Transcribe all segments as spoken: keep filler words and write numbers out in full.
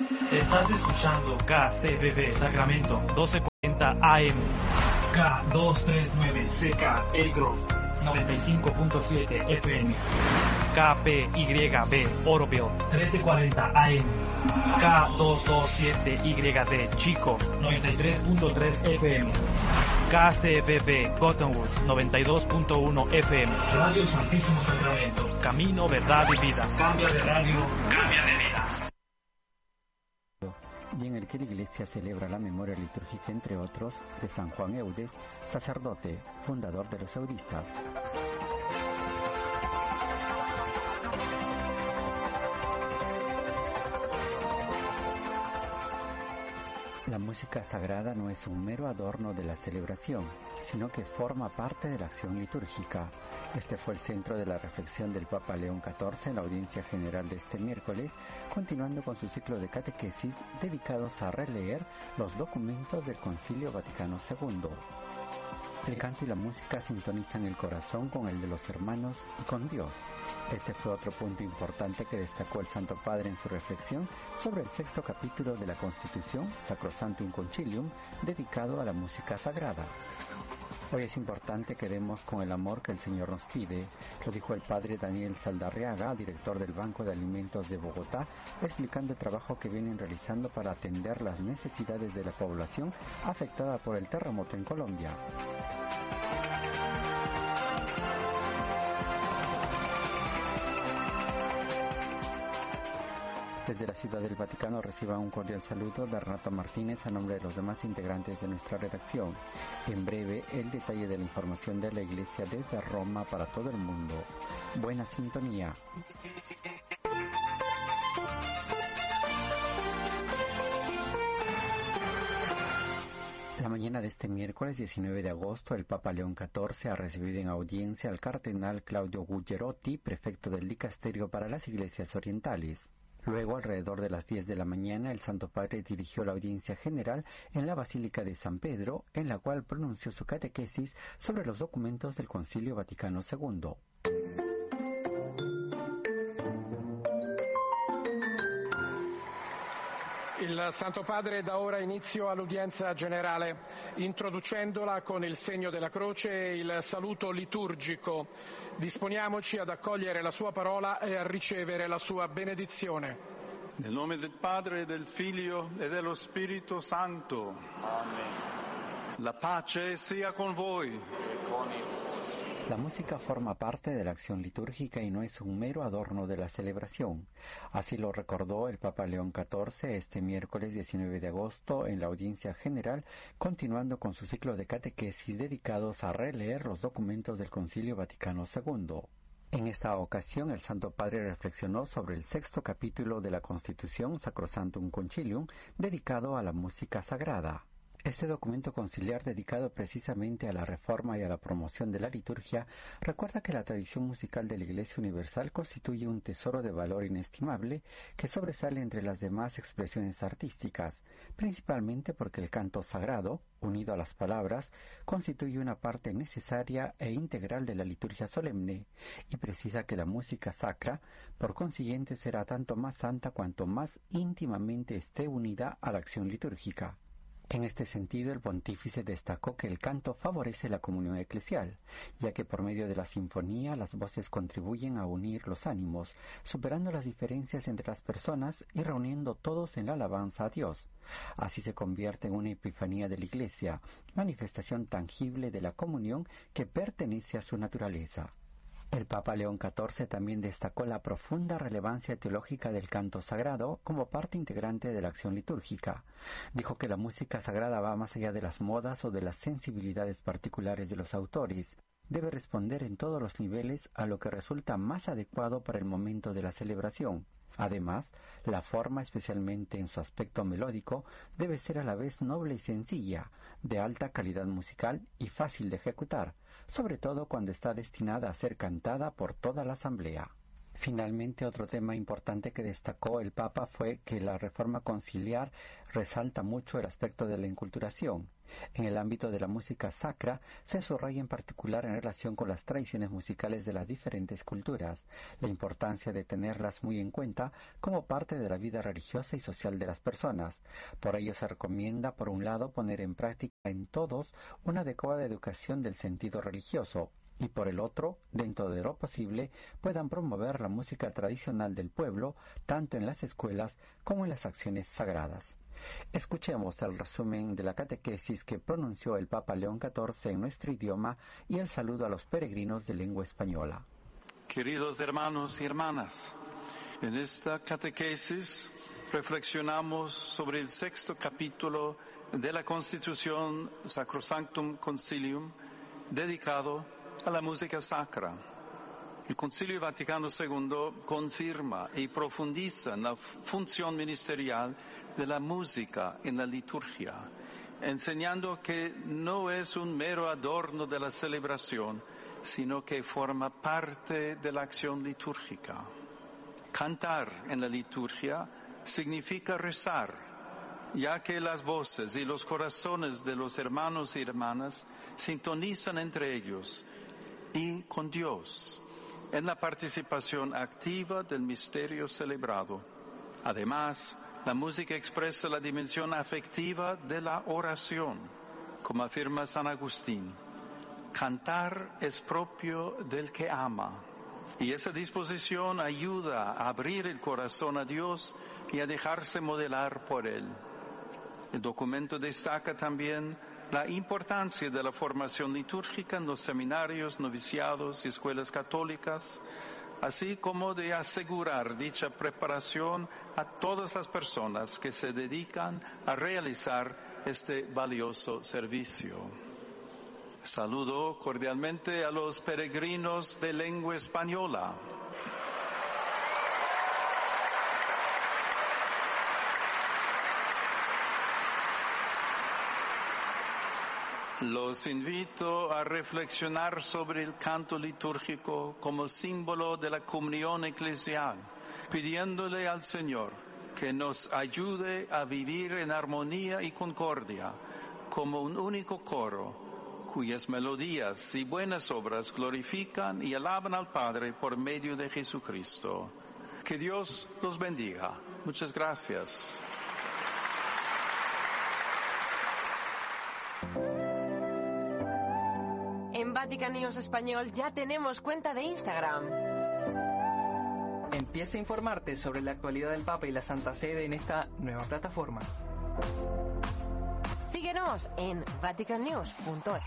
Estás escuchando K C B B Sacramento doce cuarenta A M, K doscientos treinta y nueve C K Elk Grove noventa y cinco punto siete F M, K P Y B Oroville trece cuarenta A M, K doscientos veintisiete Y D Chico noventa y tres punto tres F M, K C B B Cottonwood noventa y dos punto uno F M, Radio Santísimo Sacramento, camino, verdad y vida. Cambia de radio, cambia de vida. Y en el que la Iglesia celebra la memoria litúrgica, entre otros, de San Juan Eudes, sacerdote, fundador de los eudistas. La música sagrada no es un mero adorno de la celebración, sino que forma parte de la acción litúrgica. Este fue el centro de la reflexión del Papa León catorce en la audiencia general de este miércoles, continuando con su ciclo de catequesis dedicados a releer los documentos del Concilio Vaticano segundo. El canto y la música sintonizan el corazón con el de los hermanos y con Dios. Este fue otro punto importante que destacó el Santo Padre en su reflexión sobre el sexto capítulo de la Constitución, Sacrosanctum Concilium, dedicado a la música sagrada. Hoy es importante que demos con el amor que el Señor nos pide, lo dijo el Padre Daniel Saldarriaga, director del Banco de Alimentos de Bogotá, explicando el trabajo que vienen realizando para atender las necesidades de la población afectada por el terremoto en Colombia. Desde la Ciudad del Vaticano reciba un cordial saludo de Renato Martínez a nombre de los demás integrantes de nuestra redacción. En breve, el detalle de la información de la Iglesia desde Roma para todo el mundo. Buena sintonía. La mañana de este miércoles diecinueve de agosto, el Papa León catorce ha recibido en audiencia al cardenal Claudio Gugerotti, prefecto del Dicasterio para las Iglesias Orientales. Luego, alrededor de las diez de la mañana, el Santo Padre dirigió la audiencia general en la Basílica de San Pedro, en la cual pronunció su catequesis sobre los documentos del Concilio Vaticano segundo. Il Santo Padre dà ora inizio all'udienza generale, introducendola con il segno della croce e il saluto liturgico. Disponiamoci ad accogliere la sua parola e a ricevere la sua benedizione. Nel nome del Padre, del Figlio e dello Spirito Santo. Amen. La pace sia con voi. E con il La música forma parte de la acción litúrgica y no es un mero adorno de la celebración. Así lo recordó el Papa León catorce este miércoles diecinueve de agosto en la audiencia general, continuando con su ciclo de catequesis dedicados a releer los documentos del Concilio Vaticano segundo. En esta ocasión, el Santo Padre reflexionó sobre el sexto capítulo de la Constitución, Sacrosanctum Concilium, dedicado a la música sagrada. Este documento conciliar, dedicado precisamente a la reforma y a la promoción de la liturgia, recuerda que la tradición musical de la Iglesia Universal constituye un tesoro de valor inestimable que sobresale entre las demás expresiones artísticas, principalmente porque el canto sagrado, unido a las palabras, constituye una parte necesaria e integral de la liturgia solemne, y precisa que la música sacra, por consiguiente, será tanto más santa cuanto más íntimamente esté unida a la acción litúrgica. En este sentido, el pontífice destacó que el canto favorece la comunión eclesial, ya que por medio de la sinfonía las voces contribuyen a unir los ánimos, superando las diferencias entre las personas y reuniendo todos en la alabanza a Dios. Así se convierte en una epifanía de la Iglesia, manifestación tangible de la comunión que pertenece a su naturaleza. El Papa León catorce también destacó la profunda relevancia teológica del canto sagrado como parte integrante de la acción litúrgica. Dijo que la música sagrada va más allá de las modas o de las sensibilidades particulares de los autores. Debe responder en todos los niveles a lo que resulta más adecuado para el momento de la celebración. Además, la forma, especialmente en su aspecto melódico, debe ser a la vez noble y sencilla, de alta calidad musical y fácil de ejecutar, sobre todo cuando está destinada a ser cantada por toda la asamblea. Finalmente, otro tema importante que destacó el Papa fue que la reforma conciliar resalta mucho el aspecto de la inculturación. En el ámbito de la música sacra, se subraya en particular en relación con las tradiciones musicales de las diferentes culturas, la importancia de tenerlas muy en cuenta como parte de la vida religiosa y social de las personas. Por ello se recomienda, por un lado, poner en práctica en todos una adecuada educación del sentido religioso, y por el otro, dentro de lo posible, puedan promover la música tradicional del pueblo, tanto en las escuelas como en las acciones sagradas. Escuchemos el resumen de la catequesis que pronunció el Papa León catorce en nuestro idioma y el saludo a los peregrinos de lengua española. Queridos hermanos y hermanas, en esta catequesis reflexionamos sobre el sexto capítulo de la Constitución Sacrosanctum Concilium, dedicado a la música sacra. El Concilio Vaticano segundo confirma y profundiza en la función ministerial de la música en la liturgia, enseñando que no es un mero adorno de la celebración, sino que forma parte de la acción litúrgica. Cantar en la liturgia significa rezar, ya que las voces y los corazones de los hermanos y hermanas sintonizan entre ellos y con Dios en la participación activa del misterio celebrado. Además, la música expresa la dimensión afectiva de la oración, como afirma San Agustín. Cantar es propio del que ama, y esa disposición ayuda a abrir el corazón a Dios y a dejarse modelar por Él. El documento destaca también la importancia de la formación litúrgica en los seminarios, noviciados y escuelas católicas, así como de asegurar dicha preparación a todas las personas que se dedican a realizar este valioso servicio. Saludo cordialmente a los peregrinos de lengua española. Los invito a reflexionar sobre el canto litúrgico como símbolo de la comunión eclesial, pidiéndole al Señor que nos ayude a vivir en armonía y concordia, como un único coro, cuyas melodías y buenas obras glorifican y alaban al Padre por medio de Jesucristo. Que Dios los bendiga. Muchas gracias. En Vatican News Español ya tenemos cuenta de Instagram. Empieza a informarte sobre la actualidad del Papa y la Santa Sede en esta nueva plataforma. Síguenos en vatican news punto es.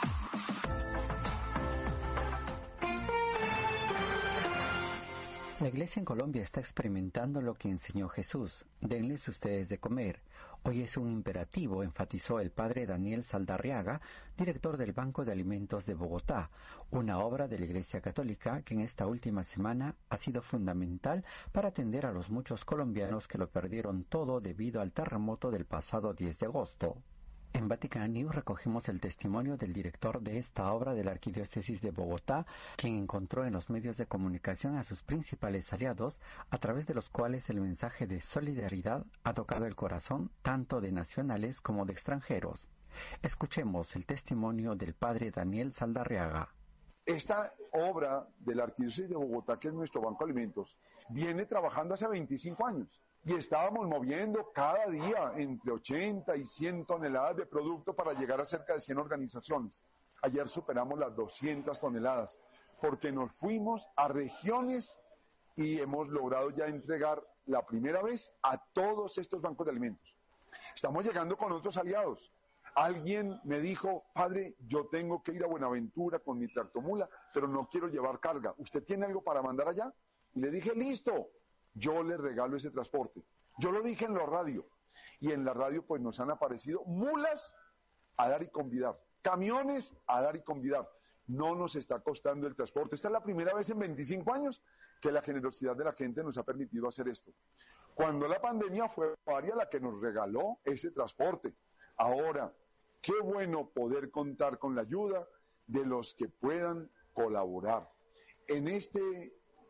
La Iglesia en Colombia está experimentando lo que enseñó Jesús. Denles ustedes de comer. Hoy es un imperativo, enfatizó el padre Daniel Saldarriaga, director del Banco de Alimentos de Bogotá, una obra de la Iglesia Católica que en esta última semana ha sido fundamental para atender a los muchos colombianos que lo perdieron todo debido al terremoto del pasado diez de agosto. En Vatican News recogimos el testimonio del director de esta obra de la Arquidiócesis de Bogotá, quien encontró en los medios de comunicación a sus principales aliados, a través de los cuales el mensaje de solidaridad ha tocado el corazón tanto de nacionales como de extranjeros. Escuchemos el testimonio del padre Daniel Saldarriaga. Esta obra de la Arquidiócesis de Bogotá, que es nuestro Banco de Alimentos, viene trabajando hace veinticinco años. Y estábamos moviendo cada día entre ochenta y cien toneladas de producto para llegar a cerca de cien organizaciones. Ayer superamos las doscientas toneladas, porque nos fuimos a regiones y hemos logrado ya entregar la primera vez a todos estos bancos de alimentos. Estamos llegando con otros aliados. Alguien me dijo, padre, yo tengo que ir a Buenaventura con mi tractomula, pero no quiero llevar carga. ¿Usted tiene algo para mandar allá? Y le dije, listo. Yo le regalo ese transporte. Yo lo dije en la radio. Y en la radio pues nos han aparecido mulas a dar y convidar. Camiones a dar y convidar. No nos está costando el transporte. Esta es la primera vez en veinticinco años que la generosidad de la gente nos ha permitido hacer esto. Cuando la pandemia fue Varia la que nos regaló ese transporte. Ahora, qué bueno poder contar con la ayuda de los que puedan colaborar. En este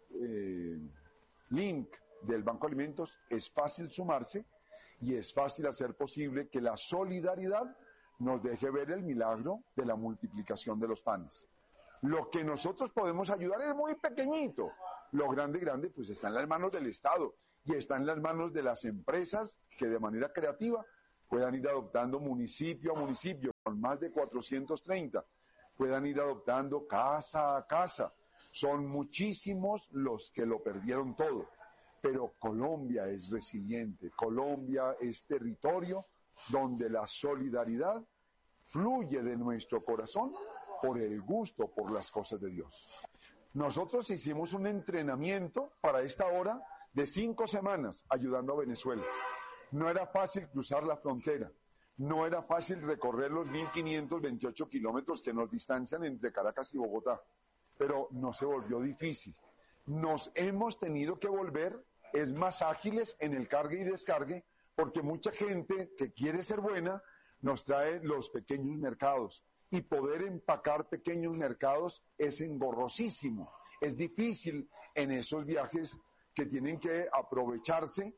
eh, link del Banco de Alimentos, es fácil sumarse y es fácil hacer posible que la solidaridad nos deje ver el milagro de la multiplicación de los panes. Lo que nosotros podemos ayudar es muy pequeñito. Lo grande, grande, pues está en las manos del Estado y está en las manos de las empresas que de manera creativa puedan ir adoptando municipio a municipio, con más de cuatrocientos treinta, puedan ir adoptando casa a casa. Son muchísimos los que lo perdieron todo, pero Colombia es resiliente, Colombia es territorio donde la solidaridad fluye de nuestro corazón por el gusto por las cosas de Dios. Nosotros hicimos un entrenamiento para esta hora de cinco semanas ayudando a Venezuela. No era fácil cruzar la frontera, no era fácil recorrer los mil quinientos veintiocho kilómetros que nos distancian entre Caracas y Bogotá, pero no se volvió difícil. Nos hemos tenido que volver es más ágiles en el cargue y descargue, porque mucha gente que quiere ser buena nos trae los pequeños mercados, y poder empacar pequeños mercados es engorrosísimo, es difícil en esos viajes que tienen que aprovecharse.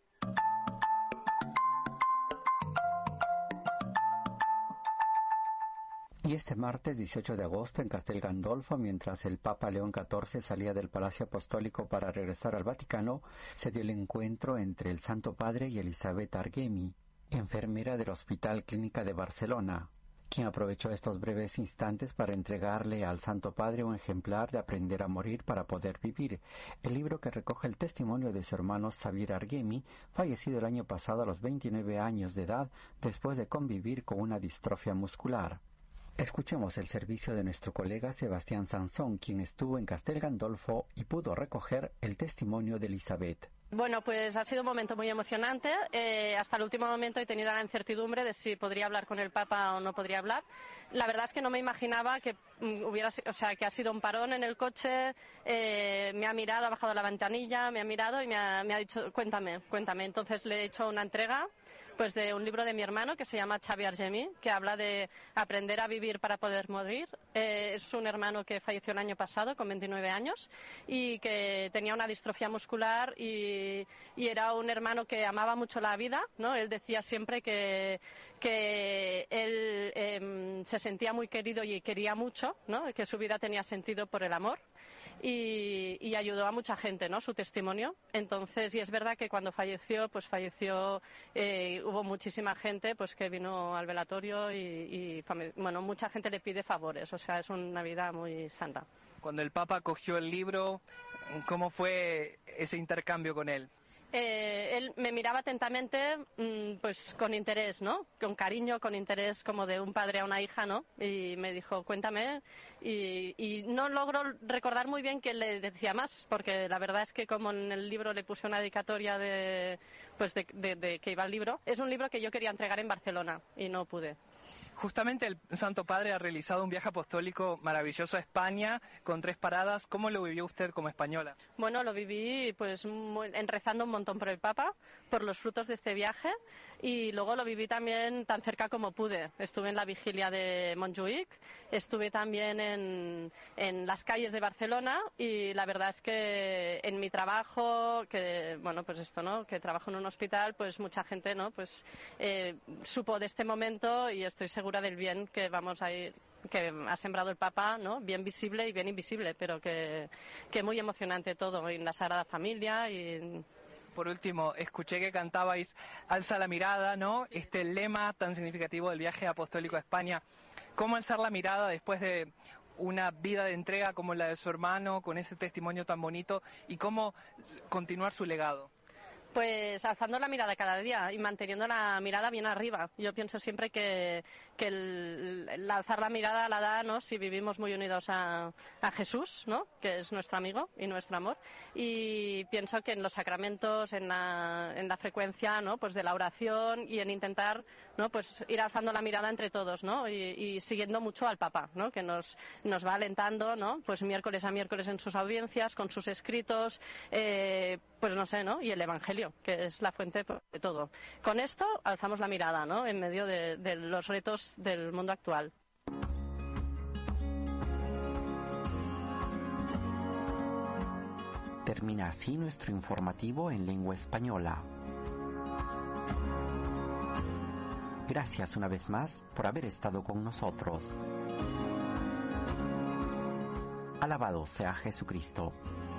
Y este martes dieciocho de agosto en Castel Gandolfo, mientras el Papa León catorce salía del Palacio Apostólico para regresar al Vaticano, se dio el encuentro entre el Santo Padre y Elisabeth Argemi, enfermera del Hospital Clínica de Barcelona, quien aprovechó estos breves instantes para entregarle al Santo Padre un ejemplar de Aprender a Morir para Poder Vivir, el libro que recoge el testimonio de su hermano Xavier Argemi, fallecido el año pasado a los veintinueve años de edad después de convivir con una distrofia muscular. Escuchemos el servicio de nuestro colega Sebastián Sansón, quien estuvo en Castel Gandolfo y pudo recoger el testimonio de Elisabeth. Bueno, pues ha sido un momento muy emocionante. Eh, hasta el último momento he tenido la incertidumbre de si podría hablar con el Papa o no podría hablar. La verdad es que no me imaginaba que mm, hubiera, o sea, que ha sido un parón en el coche. Eh, me ha mirado, ha bajado la ventanilla, me ha mirado y me ha, me ha dicho, cuéntame, cuéntame. Entonces le he hecho una entrega pues de un libro de mi hermano que se llama Xavier Argemi, que habla de aprender a vivir para poder morir. Eh, es un hermano que falleció el año pasado con veintinueve años y que tenía una distrofia muscular y, y era un hermano que amaba mucho la vida, ¿no? Él decía siempre que, que él eh, se sentía muy querido y quería mucho, ¿no? Que su vida tenía sentido por el amor. Y, y ayudó a mucha gente, ¿no? Su testimonio. Entonces, y es verdad que cuando falleció, pues falleció, eh, hubo muchísima gente, pues que vino al velatorio y, y, bueno, mucha gente le pide favores. O sea, es una vida muy santa. Cuando el Papa cogió el libro, ¿cómo fue ese intercambio con él? Eh, él me miraba atentamente, mmm, pues con interés, ¿no? Con cariño, con interés, como de un padre a una hija, ¿no? Y me dijo, cuéntame. Y, y no logro recordar muy bien qué le decía más, porque la verdad es que como en el libro le puse una dedicatoria de, pues de, de, de que iba al libro, es un libro que yo quería entregar en Barcelona y no pude. Justamente el Santo Padre ha realizado un viaje apostólico maravilloso a España con tres paradas. ¿Cómo lo vivió usted como española? Bueno, lo viví pues muy, rezando un montón por el Papa, por los frutos de este viaje, y luego lo viví también tan cerca como pude. Estuve en la vigilia de Montjuïc, estuve también en, en las calles de Barcelona y la verdad es que en mi trabajo, que bueno pues esto, ¿no? Que trabajo en un hospital, pues mucha gente, ¿no? Pues eh, supo de este momento y estoy segura del bien que vamos a ir, que ha sembrado el Papa, ¿no? Bien visible y bien invisible, pero que, que muy emocionante todo, en la Sagrada Familia y... Por último, escuché que cantabais Alza la mirada, ¿no? Sí. Este lema tan significativo del viaje apostólico a España. ¿Cómo alzar la mirada después de una vida de entrega como la de su hermano, con ese testimonio tan bonito, y cómo continuar su legado? Pues alzando la mirada cada día y manteniendo la mirada bien arriba. Yo pienso siempre que, que el, el alzar la mirada la da, ¿no? Si vivimos muy unidos a, a Jesús, ¿no? Que es nuestro amigo y nuestro amor. Y pienso que en los sacramentos, en la, en la frecuencia, ¿no? Pues de la oración y en intentar, ¿no? Pues ir alzando la mirada entre todos, ¿no? Y, y siguiendo mucho al Papa, ¿no? Que nos, nos va alentando, ¿no? Pues miércoles a miércoles en sus audiencias, con sus escritos, eh, pues no sé, ¿no? Y el Evangelio, que es la fuente de todo. Con esto alzamos la mirada, ¿no? En medio de, de los retos del mundo actual. Termina así nuestro informativo en lengua española. Gracias una vez más por haber estado con nosotros. Alabado sea Jesucristo.